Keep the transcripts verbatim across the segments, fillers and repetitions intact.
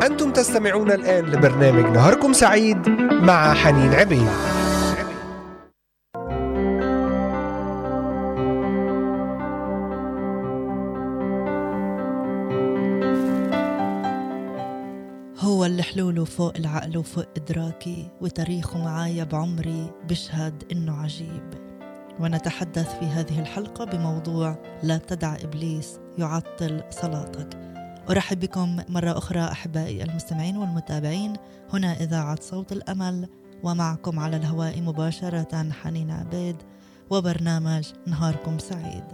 أنتم تستمعون الآن لبرنامج نهاركم سعيد مع حنين عبيد. هو اللي حلوله فوق العقل وفوق إدراكي، وتاريخه معايا بعمري بشهد إنه عجيب. ونتحدث في هذه الحلقة بموضوع لا تدع إبليس يعطل صلاتك. أرحب بكم مرة أخرى أحبائي المستمعين والمتابعين، هنا إذاعة صوت الأمل، ومعكم على الهواء مباشرة حنين عبيد وبرنامج نهاركم سعيد.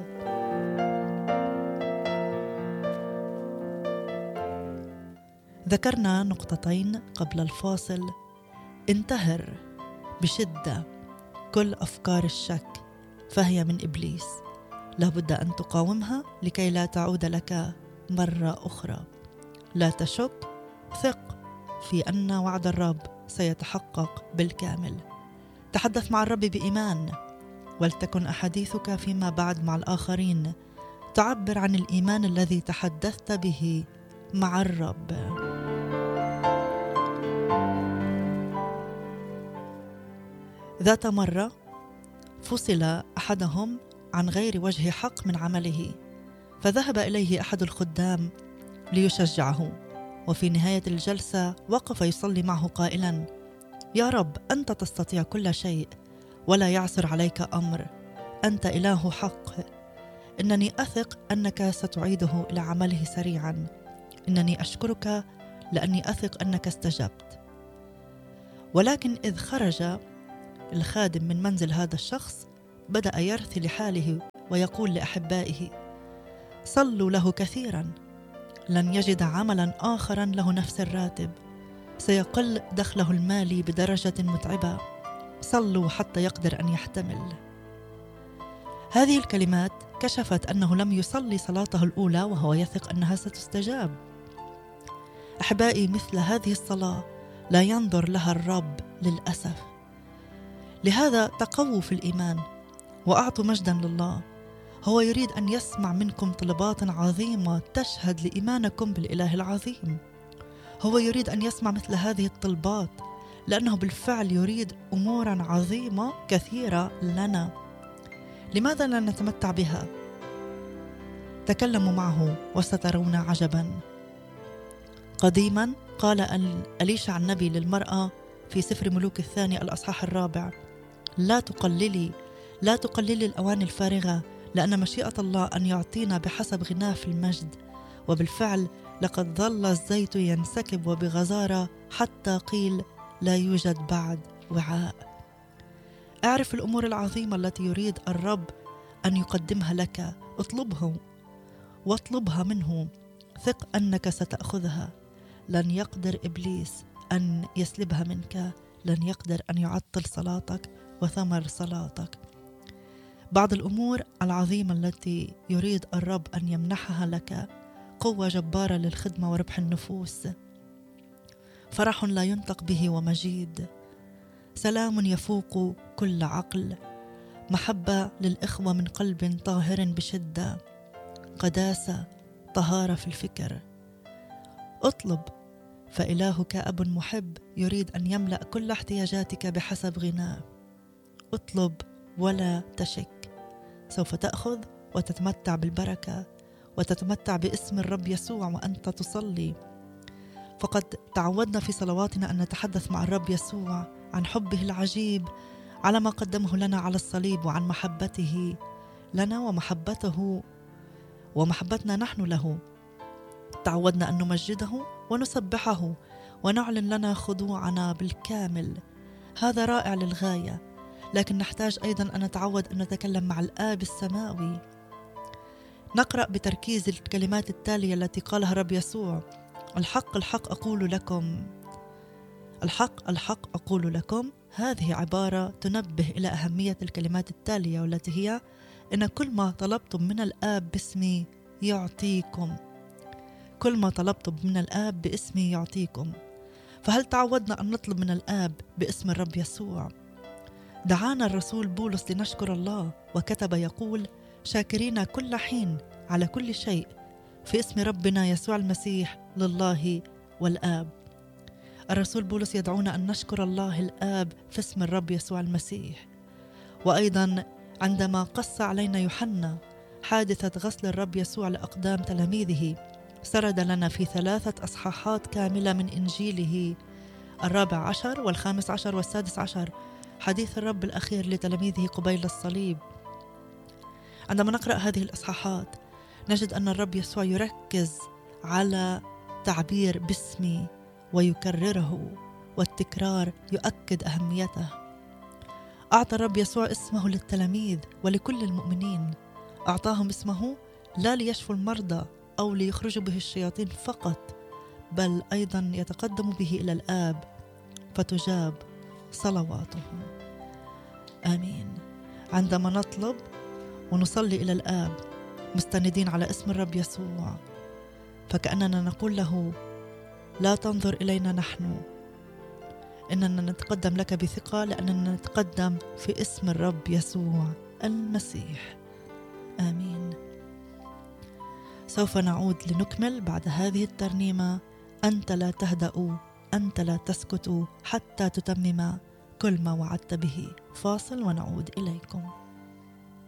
ذكرنا نقطتين قبل الفاصل. انتهر بشدة كل أفكار الشك، فهي من إبليس، لابد أن تقاومها لكي لا تعود لك مرة أخرى. لا تشك، ثق في أن وعد الرب سيتحقق بالكامل. تحدث مع الرب بإيمان، ولتكن أحاديثك فيما بعد مع الآخرين تعبر عن الإيمان الذي تحدثت به مع الرب. ذات مرة فصل أحدهم عن غير وجه حق من عمله، فذهب إليه أحد الخدام ليشجعه، وفي نهاية الجلسة وقف يصلي معه قائلا: يا رب، أنت تستطيع كل شيء ولا يعثر عليك أمر، أنت إله حق، إنني أثق أنك ستعيده إلى عمله سريعا، إنني أشكرك لأني أثق أنك استجبت. ولكن إذ خرج الخادم من منزل هذا الشخص بدأ يرثي لحاله ويقول لأحبائه: صلوا له كثيرا، لن يجد عملا آخرا له نفس الراتب، سيقل دخله المالي بدرجة متعبة، صلوا حتى يقدر أن يحتمل. هذه الكلمات كشفت أنه لم يصلي صلاته الأولى وهو يثق أنها ستستجاب. أحبائي، مثل هذه الصلاة لا ينظر لها الرب للأسف. لهذا تقووا في الإيمان وأعطوا مجدا لله. هو يريد أن يسمع منكم طلبات عظيمة تشهد لإيمانكم بالإله العظيم. هو يريد أن يسمع مثل هذه الطلبات لأنه بالفعل يريد أمورا عظيمة كثيرة لنا. لماذا لا نتمتع بها؟ تكلموا معه وسترون عجبا. قديما قال أليشع النبي للمرأة في سفر ملوك الثاني الأصحاح الرابع: لا تقللي لا تقللي الأواني الفارغة، لأن مشيئة الله أن يعطينا بحسب غناه في المجد. وبالفعل لقد ظل الزيت ينسكب وبغزارة حتى قيل لا يوجد بعد وعاء. اعرف الأمور العظيمة التي يريد الرب أن يقدمها لك، اطلبه واطلبها منه، ثق أنك ستأخذها. لن يقدر إبليس أن يسلبها منك، لن يقدر أن يعطل صلاتك وثمر صلاتك. بعض الأمور العظيمة التي يريد الرب أن يمنحها لك: قوة جبارة للخدمة وربح النفوس، فرح لا ينطق به ومجيد، سلام يفوق كل عقل، محبة للإخوة من قلب طاهر بشدة، قداسة، طهارة في الفكر. اطلب، فإلهك أب محب يريد أن يملأ كل احتياجاتك بحسب غناه. اطلب ولا تشك، سوف تأخذ وتتمتع بالبركة وتتمتع باسم الرب يسوع وأنت تصلي. فقد تعودنا في صلواتنا أن نتحدث مع الرب يسوع عن حبه العجيب على ما قدمه لنا على الصليب، وعن محبته لنا ومحبته ومحبتنا نحن له. تعودنا أن نمجده ونسبحه ونعلن لنا خضوعنا بالكامل. هذا رائع للغاية، لكن نحتاج أيضا أن نتعود أن نتكلم مع الآب السماوي. نقرأ بتركيز الكلمات التالية التي قالها الرب يسوع: الحق الحق أقول لكم، الحق الحق أقول لكم. هذه عبارة تنبه إلى أهمية الكلمات التالية، والتي هي: إن كل ما طلبتم من الآب باسمي يعطيكم. كل ما طلبتم من الآب باسمي يعطيكم. فهل تعودنا أن نطلب من الآب باسم الرب يسوع؟ دعانا الرسول بولس لنشكر الله وكتب يقول: شاكرين كل حين على كل شيء في اسم ربنا يسوع المسيح لله والآب. الرسول بولس يدعونا أن نشكر الله الآب في اسم الرب يسوع المسيح. وأيضا عندما قص علينا يوحنا حادثة غسل الرب يسوع لأقدام تلاميذه، سرد لنا في ثلاثة أصحاحات كاملة من إنجيله الرابع عشر والخامس عشر والسادس عشر حديث الرب الأخير لتلاميذه قبيل الصليب. عندما نقرأ هذه الأصحاحات نجد أن الرب يسوع يركز على تعبير باسمي ويكرره، والتكرار يؤكد أهميته. أعطى الرب يسوع اسمه للتلاميذ ولكل المؤمنين. أعطاهم اسمه لا ليشفوا المرضى أو ليخرجوا به الشياطين فقط، بل أيضا يتقدم به إلى الآب فتجاب صلواتهم. آمين. عندما نطلب ونصلي إلى الآب مستندين على اسم الرب يسوع، فكأننا نقول له: لا تنظر إلينا نحن، إننا نتقدم لك بثقة، لأننا نتقدم في اسم الرب يسوع المسيح. آمين. سوف نعود لنكمل بعد هذه الترنيمة: أنت لا تهدأ، أنت لا تسكت حتى تتمم كل ما وعدت به. فاصل ونعود إليكم.